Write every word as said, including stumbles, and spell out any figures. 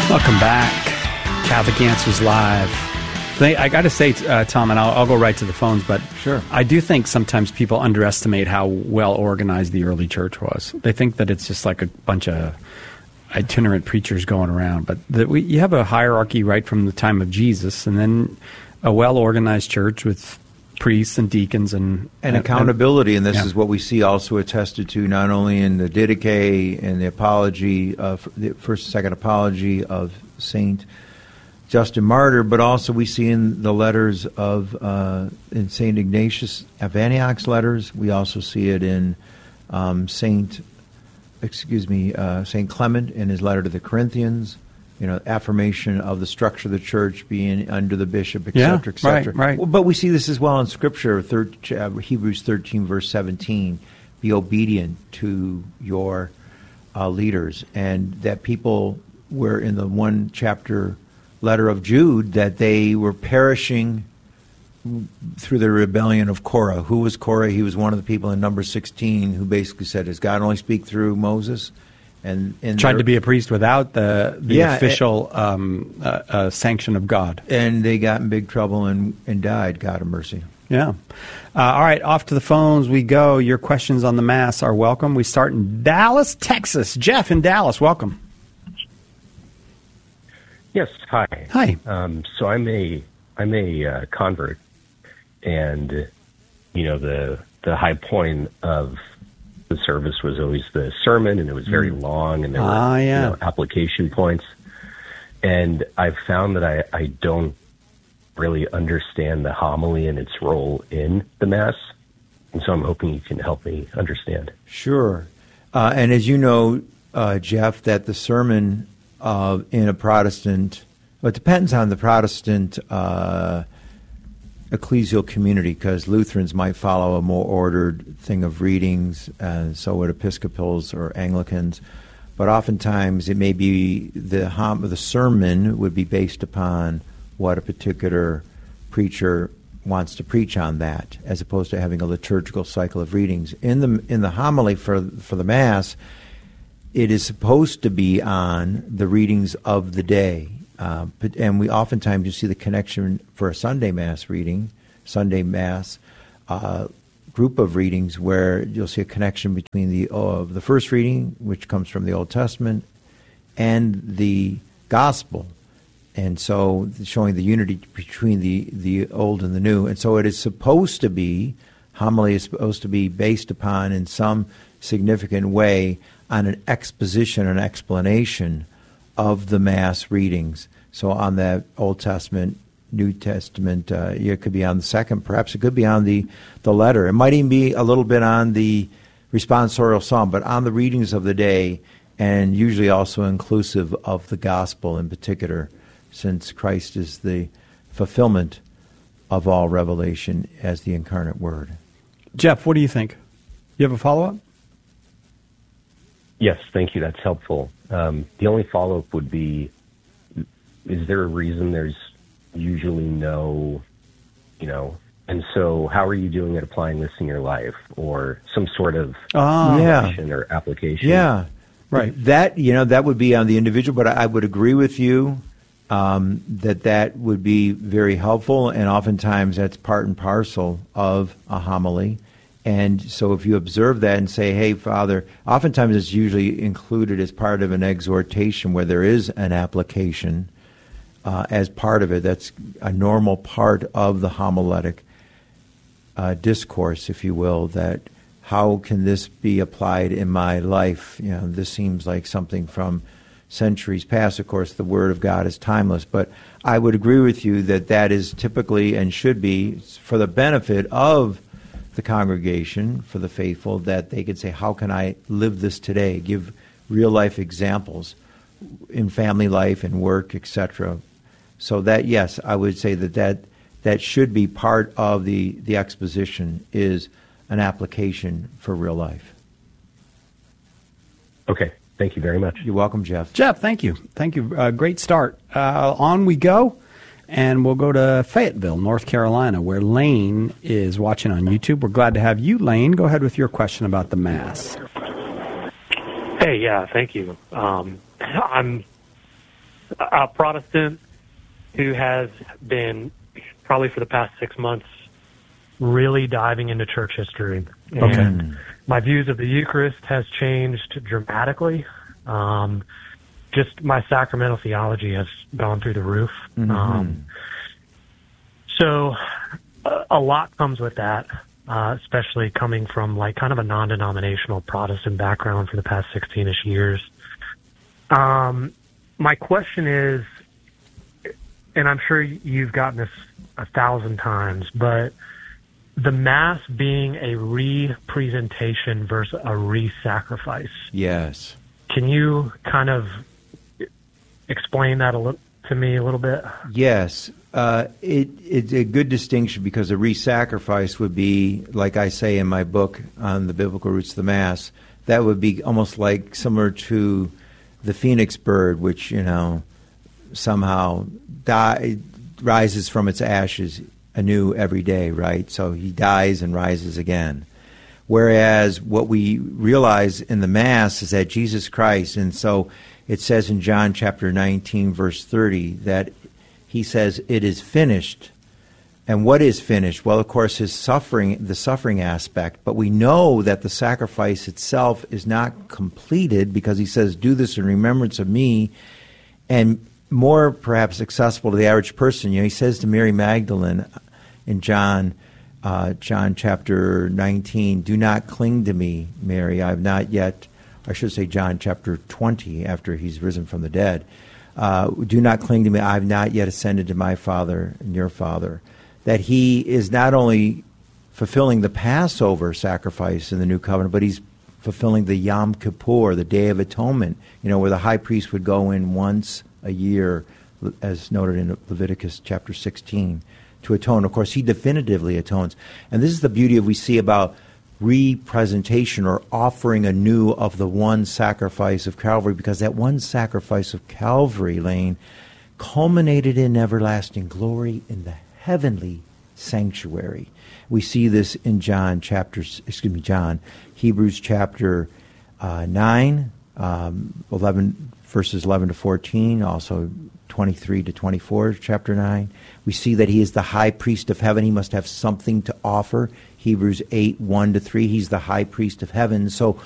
Welcome back. Catholic Answers Live. They, I got to say, uh, Tom, and I'll, I'll go right to the phones, but sure. I do think sometimes people underestimate how well organized the early church was. They think that it's just like a bunch of itinerant preachers going around, but the, we, you have a hierarchy right from the time of Jesus, and then a well-organized church with priests and deacons and and accountability, and this yeah. is what we see also attested to not only in the Didache and the apology, of the first and second apology of Saint Justin Martyr, but also we see in the letters of uh, in Saint Ignatius of Antioch's letters. We also see it in um, Saint, excuse me, uh, Saint Clement in his letter to the Corinthians. You know, affirmation of the structure of the church being under the bishop, et cetera, yeah, et cetera. Right, right. Well, but we see this as well in Scripture, third, uh, Hebrews thirteen, verse seventeen. Be obedient to your uh, leaders. And that people were in the one chapter letter of Jude, that they were perishing through the rebellion of Korah. Who was Korah? He was one of the people in number sixteen who basically said, does God only speak through Moses? And, and tried to be a priest without the the yeah, official um, uh, uh, sanction of God. And they got in big trouble and, and died, God have mercy. Yeah. Uh, all right, off to the phones we go. Your questions on the Mass are welcome. We start in Dallas, Texas. Jeff in Dallas, welcome. Yes, hi. Hi. Um, so I'm a I'm a uh, convert, and you know the the high point of the service was always the sermon, and it was very mm. long, and there ah, were yeah. you know, application points. And I've found that I, I don't really understand the homily and its role in the Mass, and so I'm hoping you can help me understand. Sure. Uh, and as you know, uh, Jeff, that the sermon uh, in a Protestant, well, it depends on the Protestant uh ecclesial community, because Lutherans might follow a more ordered thing of readings, and so would Episcopals or Anglicans. But oftentimes it may be the hom- the sermon would be based upon what a particular preacher wants to preach on that, as opposed to having a liturgical cycle of readings. In the in the homily for for the Mass, it is supposed to be on the readings of the day. Uh, but, and we oftentimes you see the connection for a Sunday Mass reading, Sunday Mass uh, group of readings, where you'll see a connection between the uh, the first reading, which comes from the Old Testament, and the Gospel, and so showing the unity between the, the Old and the New. And so it is supposed to be, homily is supposed to be based upon in some significant way on an exposition, an explanation of the Mass readings. So on that Old Testament, New Testament, uh, it could be on the second, perhaps it could be on the, the letter. It might even be a little bit on the responsorial psalm, but on the readings of the day, and usually also inclusive of the gospel in particular, since Christ is the fulfillment of all revelation as the incarnate Word. Jeff, what do you think? You have a follow-up? Yes, thank you. That's helpful. Um, the only follow-up would be, is there a reason there's usually no, you know, and so how are you doing at applying this in your life, or some sort of oh, yeah. or application? Yeah, right. That, you know, that would be on the individual, but I would agree with you um, that that would be very helpful, and oftentimes that's part and parcel of a homily. And so if you observe that and say, hey, Father, oftentimes it's usually included as part of an exhortation where there is an application uh, as part of it. That's a normal part of the homiletic uh, discourse, if you will, that how can this be applied in my life? You know, this seems like something from centuries past. Of course, the Word of God is timeless, but I would agree with you that that is typically and should be for the benefit of the congregation, for the faithful, that they could say, how can I live this today? Give real life examples in family life and work, et cetera. So that, yes, I would say that that, that should be part of the, the exposition, is an application for real life. Okay. Thank you very much. You're welcome, Jeff. Jeff, thank you. Thank you. Uh, great start. Uh, on we go. And we'll go to Fayetteville, North Carolina, where Lane is watching on YouTube. We're glad to have you, Lane. Go ahead with your question about the Mass. Hey, yeah, thank you. Um, I'm a Protestant who has been, probably for the past six months, really diving into church history. And Okay. my views of the Eucharist has changed dramatically. Um, just my sacramental theology has gone through the roof. Mm-hmm. Um, so a, a lot comes with that, uh, especially coming from like kind of a non-denominational Protestant background for the past sixteen-ish years. Um, my question is, and I'm sure you've gotten this a thousand times, but the Mass being a re-presentation versus a re-sacrifice. Yes. Can you kind of explain that a little to me a little bit? Yes. Uh, it, it's a good distinction because a re-sacrifice would be, like I say in my book on the biblical roots of the Mass, that would be almost like similar to the phoenix bird, which, you know, somehow die, rises from its ashes anew every day, right? So he dies and rises again. Whereas what we realize in the Mass is that Jesus Christ, and so it says in John chapter nineteen, verse thirty, that he says, it is finished. And what is finished? Well, of course, his suffering, the suffering aspect. But we know that the sacrifice itself is not completed because he says, do this in remembrance of me. And more perhaps accessible to the average person, you know, he says to Mary Magdalene in John uh, John chapter nineteen, do not cling to me, Mary. I have not yet, I should say John chapter twenty, after he's risen from the dead. Uh, do not cling to me. I have not yet ascended to my Father and your Father. That he is not only fulfilling the Passover sacrifice in the New Covenant, but he's fulfilling the Yom Kippur, the Day of Atonement, you know, where the high priest would go in once a year, as noted in Leviticus chapter sixteen, to atone. Of course, he definitively atones. And this is the beauty of we see about representation or offering anew of the one sacrifice of Calvary, because that one sacrifice of Calvary, Lane, culminated in everlasting glory in the heavenly sanctuary. We see this in John chapter, excuse me, John, Hebrews chapter uh, nine, um, eleven, verses eleven to fourteen, also twenty-three to twenty-four, chapter nine. We see that he is the high priest of heaven. He must have something to offer. Hebrews eight, one to three, he's the high priest of heaven. So